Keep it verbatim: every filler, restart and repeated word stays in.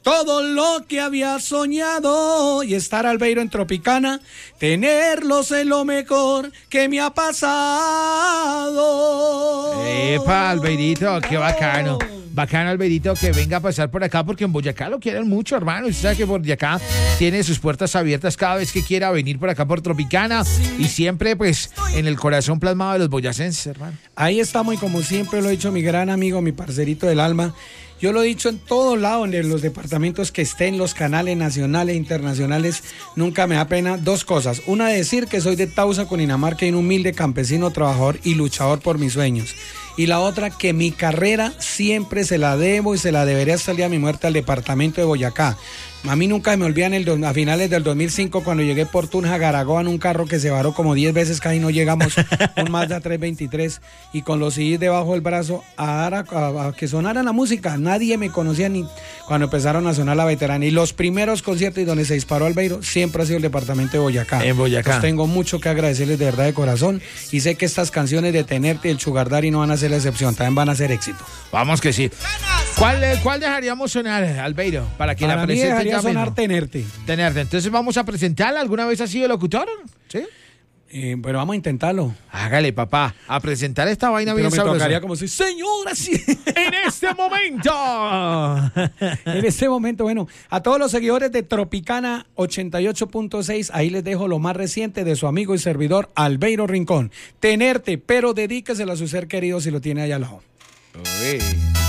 todo lo que había soñado y estar Albeiro en Tropicana, tenerlos es lo mejor que me ha pasado. Epa, Albeirito, qué bacano. Bacano, Albeirito, que venga a pasar por acá porque en Boyacá lo quieren mucho, hermano. Usted sabe que Boyacá tiene sus puertas abiertas cada vez que quiera venir por acá por Tropicana y siempre, pues, en el corazón plasmado de los boyacenses, hermano. Ahí estamos y como siempre lo ha dicho mi gran amigo, mi parcerito del alma. Yo lo he dicho en todos lados, en los departamentos que estén, los canales nacionales e internacionales, nunca me da pena dos cosas. Una, decir que soy de Tausa, Cundinamarca, y un humilde campesino, trabajador y luchador por mis sueños. Y la otra, que mi carrera siempre se la debo y se la deberé hasta el día de mi muerte al departamento de Boyacá. A mí nunca me olvidan el, a finales del dos mil cinco cuando llegué por Tunja, Garagoa, en un carro que se varó como diez veces, casi no llegamos, un Mazda trescientos veintitrés, y con los C Ds debajo del brazo a, dar a, a, a que sonara la música. Nadie me conocía ni cuando empezaron a sonar la veterana. Y los primeros conciertos y donde se disparó Albeiro siempre ha sido el departamento de Boyacá. En Boyacá. Pues tengo mucho que agradecerles de verdad de corazón y sé que estas canciones de Tenerte y el Sugar Daddy no van a ser la excepción, también van a ser éxito. Vamos que sí. ¿Cuál, cuál dejaríamos sonar, Albeiro? Para que Para la mí presente dejaría ya sonar mismo. Tenerte. Tenerte. Entonces vamos a presentarla. ¿Alguna vez ha sido locutor? ¿Sí? Eh, pero vamos a intentarlo. Hágale, papá, a presentar esta vaina Pero bien me sabrosa. tocaría como si, señora, sí. En este momento. En este momento, bueno, a todos los seguidores de Tropicana ochenta y ocho punto seis, ahí les dejo lo más reciente de su amigo y servidor Albeiro Rincón. Tenerte, pero dedíqueselo a su ser querido si lo tiene allá al lado. Uy.